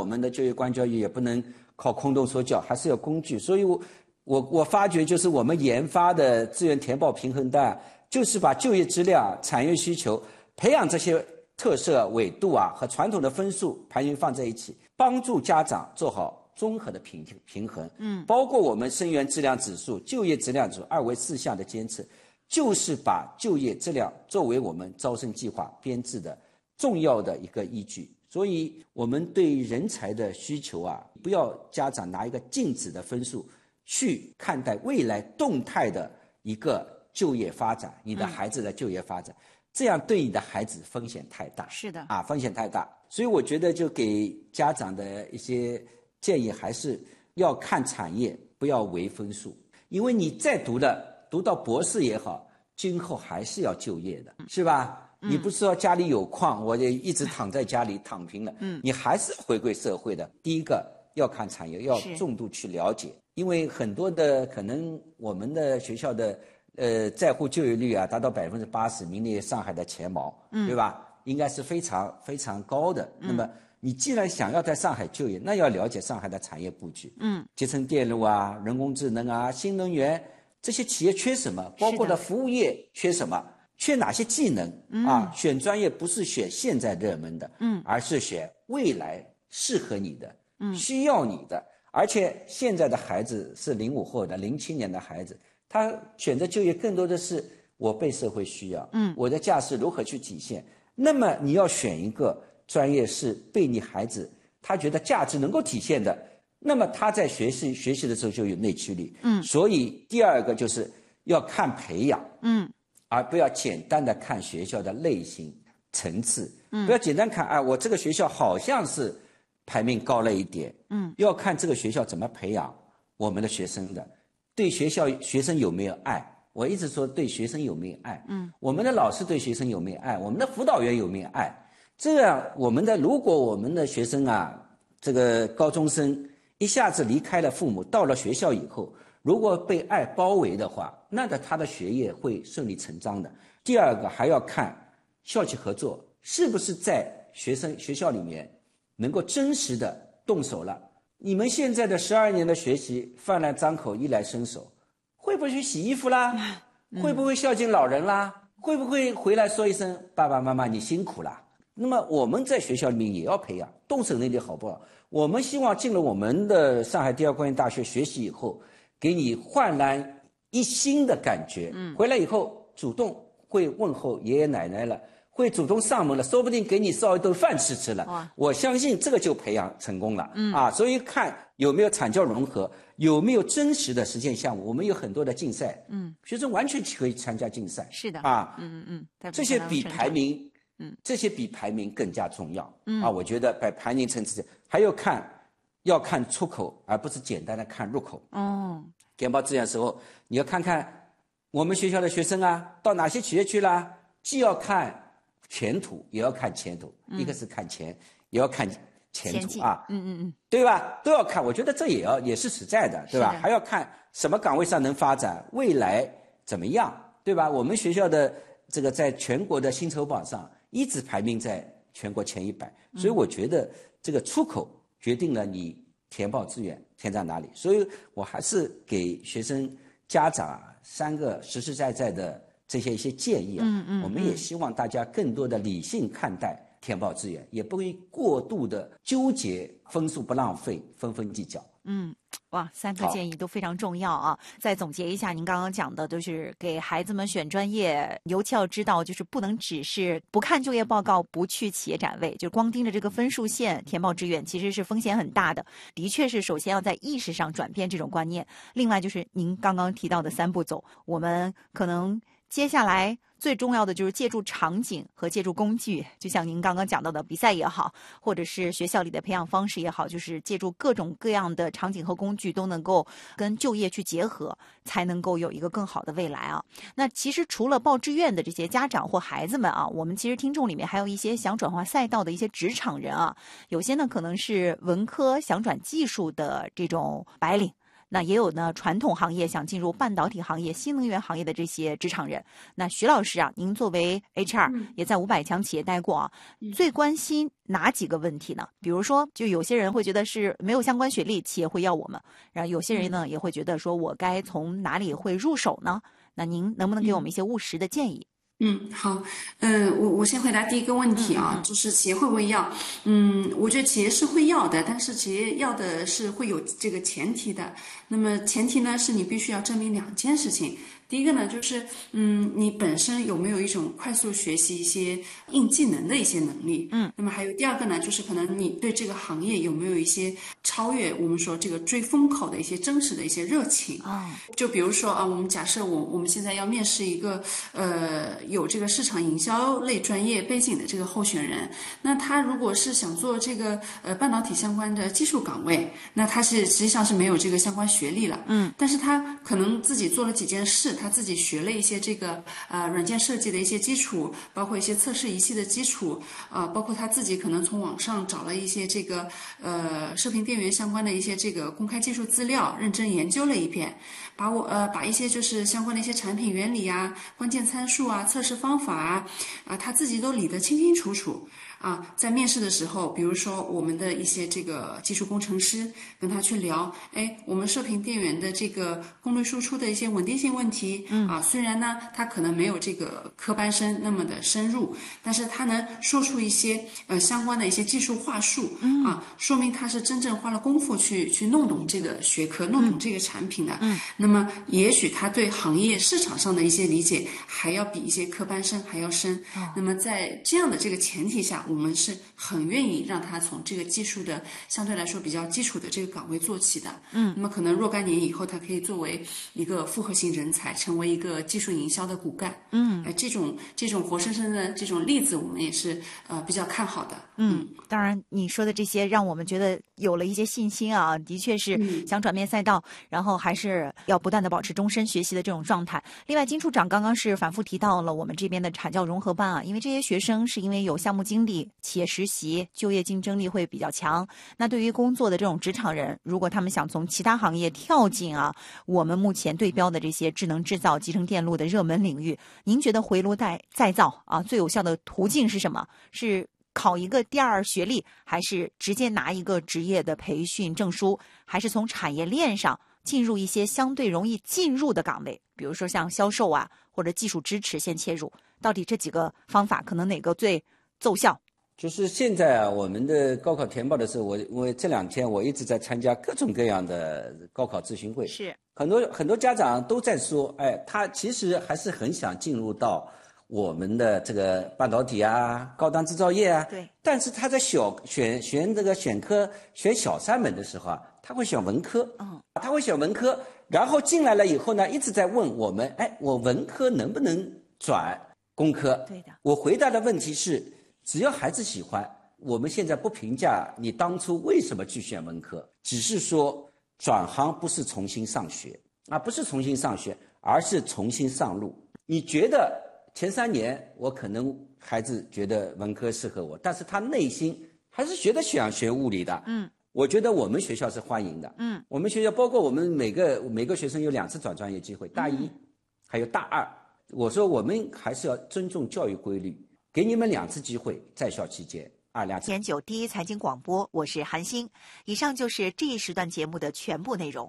我们的就业官教育也不能靠空洞说教，还是要工具。所以我发觉就是我们研发的资源填报平衡单，就是把就业质量、产业需求、培养这些特色纬度啊和传统的分数排名放在一起，帮助家长做好综合的平衡。包括我们生源质量指数、就业质量指数2为4项的监测，就是把就业质量作为我们招生计划编制的重要的一个依据。所以我们对人才的需求啊，不要家长拿一个静止的分数去看待未来动态的一个就业发展，你的孩子的就业发展，这样对你的孩子风险太大。 是的啊，风险太大。所以我觉得就给家长的一些建议，还是要看产业，不要唯分数。因为你再读到博士也好，今后还是要就业的，是吧？你不是说家里有矿，我就一直躺在家里躺平了，你还是回归社会的。第一个要看产业，要重度去了解，因为很多的可能我们的学校的在沪就业率啊达到80%，名列上海的前茅，对吧？应该是非常非常高的。那么你既然想要在上海就业，那要了解上海的产业布局，集成电路啊、人工智能啊、新能源这些企业缺什么，包括的服务业缺什么，缺哪些技能啊？选专业不是选现在热门的，而是选未来适合你的，需要你的。而且现在的孩子是05后的07年的孩子，他选择就业更多的是我被社会需要，我的价值如何去体现。那么你要选一个专业是被你孩子他觉得价值能够体现的，那么他在学习的时候就有内驱力。所以第二个就是要看培养，而不要简单的看学校的类型层次，不要简单看我这个学校好像是排名高了一点，要看这个学校怎么培养我们的学生的，对学生有没有爱。我一直说对学生有没有爱，我们的老师对学生有没有爱，我们的辅导员有没有爱，这样如果我们的学生啊，这个高中生一下子离开了父母，到了学校以后，如果被爱包围的话，那他的学业会顺理成章的。第二个还要看校企合作是不是在学校里面能够真实的动手了。你们现在的12年的学习，饭来张口衣来伸手，会不会去洗衣服啦？会不会孝敬老人啦？会不会回来说一声爸爸妈妈你辛苦啦？那么我们在学校里面也要培养动手能力，好不好？我们希望进了我们的上海第二工业大学学习以后，给你焕然一新的感觉，回来以后主动会问候爷爷奶奶了，会主动上门了，说不定给你烧一顿饭吃了。我相信这个就培养成功了。所以看有没有产教融合，有没有真实的实践项目。我们有很多的竞赛，学生完全可以参加竞赛。 是的这些比排名，这些比排名更加重要。我觉得在排名层次还要看出口，而不是简单的看入口。填报志愿的时候，你要看看我们学校的学生啊，到哪些企业去啦？既要看前途，也要看前途。一个是看钱，也要看前途啊。对吧？都要看。我觉得这也是实在的，对吧？还要看什么岗位上能发展，未来怎么样，对吧？我们学校的这个在全国的薪酬榜上一直排名在全国前100，所以我觉得这个出口决定了你填报志愿填在哪里。所以我还是给学生家长3个实实在在的这些一些建议我们也希望大家更多的理性看待填报志愿，也不会过度的纠结分数不浪费，分分计较。 哇，3个建议都非常重要啊！再总结一下，您刚刚讲的，就是给孩子们选专业，尤其要知道，就是不能只是不看就业报告，不去企业展位，就光盯着这个分数线填报志愿，其实是风险很大的。的确是，首先要在意识上转变这种观念。另外就是您刚刚提到的3步走，我们可能接下来最重要的就是借助场景和借助工具，就像您刚刚讲到的比赛也好，或者是学校里的培养方式也好，就是借助各种各样的场景和工具都能够跟就业去结合，才能够有一个更好的未来啊。那其实除了报志愿的这些家长或孩子们啊，我们其实听众里面还有一些想转换赛道的一些职场人啊，有些呢可能是文科想转技术的这种白领， 那也有呢传统行业想进入半导体行业、新能源行业的这些职场人。那徐老师啊，您作为 HR 也在500强企业待过啊，最关心哪几个问题呢？比如说，就有些人会觉得是没有相关学历，企业会要我们；然后有些人呢也会觉得说我该从哪里会入手呢？那您能不能给我们一些务实的建议？ 好，我先回答第一个问题啊，就是企业会不会要？我觉得企业是会要的，但是企业要的是会有这个前提的。那么前提呢，是你必须要证明2件事情。第一个呢，就是你本身有没有一种快速学习一些硬技能的一些能力？那么还有第二个呢，就是可能你对这个行业有没有一些超越我们说这个追风口的一些真实的一些热情？就比如说啊，我们假设我们现在要面试一个有这个市场营销类专业背景的这个候选人，那他如果是想做这个半导体相关的技术岗位，那他是实际上是没有这个相关学历了，但是他可能自己做了几件事，他自己学了一些这个软件设计的一些基础，包括一些测试仪器的基础包括他自己可能从网上找了一些这个射频电源相关的一些这个公开技术资料，认真研究了一遍，把一些就是相关的一些产品原理啊、关键参数啊、测试方法他自己都理得清清楚楚。在面试的时候，比如说我们的一些这个技术工程师跟他去聊，我们射频电源的这个功率输出的一些稳定性问题，虽然呢他可能没有这个科班生那么的深入，但是他能说出一些相关的一些技术话术，说明他是真正花了功夫去弄懂这个学科，弄懂这个产品的。那么也许他对行业市场上的一些理解还要比一些科班生还要深。那么在这样的这个前提下，我们是很愿意让他从这个技术的相对来说比较基础的这个岗位做起的。那么可能若干年以后，他可以作为一个复合型人才，成为一个技术营销的骨干。这种活生生的这种例子，我们也是比较看好的。 当然你说的这些让我们觉得有了一些信心啊，的确是想转变赛道，然后还是要不断的保持终身学习的这种状态。另外，金处长刚刚是反复提到了我们这边的产教融合班啊，因为这些学生是因为有项目经历、企业实习，就业竞争力会比较强。那对于工作的这种职场人，如果他们想从其他行业跳进我们目前对标的这些智能制造、集成电路的热门领域，您觉得回炉再造最有效的途径是什么？是考一个第2学历，还是直接拿一个职业的培训证书，还是从产业链上进入一些相对容易进入的岗位，比如说像销售或者技术支持先切入？到底这几个方法可能哪个最奏效？ 就是现在我们的高考填报的时候，我这2天我一直在参加各种各样的高考咨询会， 是很多家长都在说，他其实还是很想进入到我们的这个半导体高端制造业对， 但是他在选这个选科选小3门的时候他会选文科，他会选文科，然后进来了以后呢，一直在问我们，我文科能不能转工科？ 对的， 我回答的问题是，只要孩子喜欢，我们现在不评价你当初为什么去选文科，只是说转行不是重新上学不是重新上学，而是重新上路。你觉得前3年我可能孩子觉得文科适合我，但是他内心还是觉得想学物理的。我觉得我们学校是欢迎的。我们学校包括我们每个学生有2次转专业机会，大1还有大2。我说我们还是要尊重教育规律，给你们2次机会，在校期间2次。 点9第一财经广播，我是韩星。以上就是这一时段节目的全部内容。